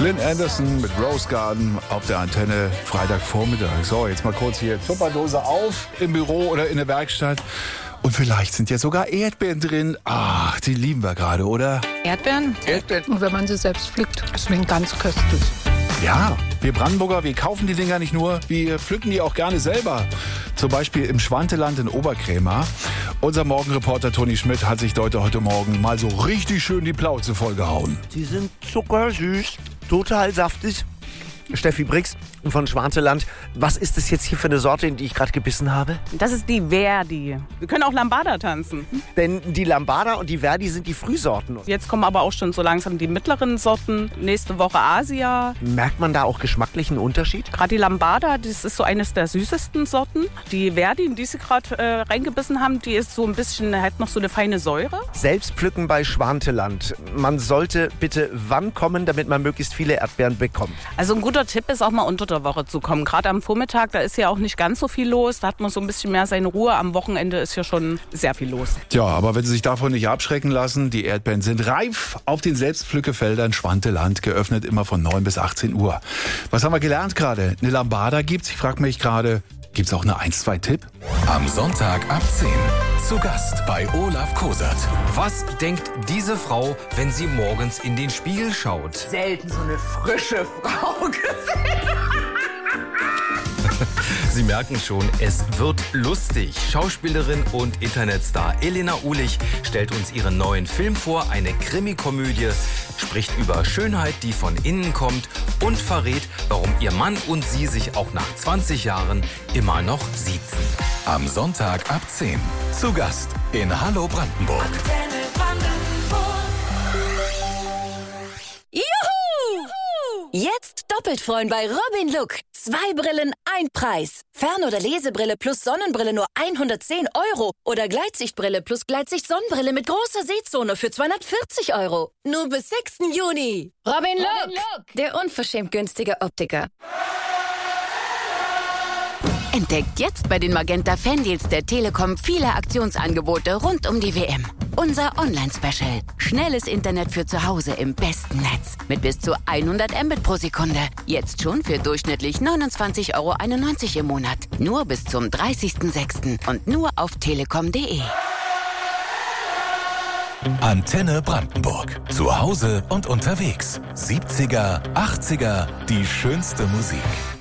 Lynn Anderson mit Rose Garden auf der Antenne Freitagvormittag. So, jetzt mal kurz hier Tupperdose auf im Büro oder in der Werkstatt. Und vielleicht sind ja sogar Erdbeeren drin. Ach, die lieben wir gerade, oder? Erdbeeren? Und wenn man sie selbst pflückt, schmeckt ganz köstlich. Ja, wir Brandenburger, wir kaufen die Dinger nicht nur, wir pflücken die auch gerne selber. Zum Beispiel im Schwanteland in Oberkrämer. Unser Morgenreporter Toni Schmidt hat sich heute Morgen mal so richtig schön die Plauze vollgehauen. Die sind zuckersüß, total saftig. Steffi Brix von Schwanteland. Was ist das jetzt hier für eine Sorte, in die ich gerade gebissen habe? Das ist die Verdi. Wir können auch Lambada tanzen. Denn die Lambada und die Verdi sind die Frühsorten. Jetzt kommen aber auch schon so langsam die mittleren Sorten. Nächste Woche Asia. Merkt man da auch geschmacklichen Unterschied? Gerade die Lambada, das ist so eines der süßesten Sorten. Die Verdi, in die Sie gerade reingebissen haben, die ist so ein bisschen, hat noch so eine feine Säure. Selbst pflücken bei Schwanteland. Man sollte bitte wann kommen, damit man möglichst viele Erdbeeren bekommt? Also ein guter Tipp ist auch mal unter der Woche zu kommen. Gerade am Vormittag, da ist ja auch nicht ganz so viel los. Da hat man so ein bisschen mehr seine Ruhe. Am Wochenende ist ja schon sehr viel los. Tja, aber wenn Sie sich davon nicht abschrecken lassen, die Erdbeeren sind reif auf den Selbstpflückefeldern Schwanteland, geöffnet immer von 9 bis 18 Uhr. Was haben wir gelernt gerade? Eine Lambada gibt's. Ich frage mich gerade, gibt's auch eine 1-2-Tipp? Am Sonntag ab 10. Zu Gast bei Olaf Kosert. Was denkt diese Frau, wenn sie morgens in den Spiegel schaut? Selten so eine frische Frau gesehen. Sie merken schon, es wird lustig. Schauspielerin und Internetstar Elena Ulich stellt uns ihren neuen Film vor, eine Krimikomödie, spricht über Schönheit, die von innen kommt und verrät, warum ihr Mann und sie sich auch nach 20 Jahren immer noch siezen. Am Sonntag ab 10. Zu Gast in Hallo Brandenburg. Juhu! Jetzt doppelt freuen bei Robin Look. 2 Brillen, 1 Preis. Fern- oder Lesebrille plus Sonnenbrille nur 110 € oder Gleitsichtbrille plus Gleitsicht-Sonnenbrille mit großer Sehzone für 240 €. Nur bis 6. Juni. Robin Look, der unverschämt günstige Optiker. Entdeckt jetzt bei den Magenta Fandeals der Telekom viele Aktionsangebote rund um die WM. Unser Online-Special. Schnelles Internet für zu Hause im besten Netz. Mit bis zu 100 Mbit pro Sekunde. Jetzt schon für durchschnittlich 29,91 € im Monat. Nur bis zum 30.06. und nur auf telekom.de. Antenne Brandenburg. Zu Hause und unterwegs. 70er, 80er, die schönste Musik.